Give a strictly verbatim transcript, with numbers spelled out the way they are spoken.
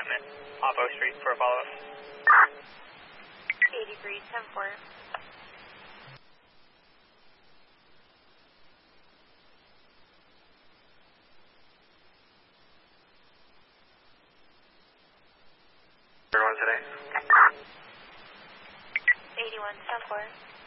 encampment off O Street for a follow-up. eighty-three, ten four. Everyone today? eighty-one, ten four.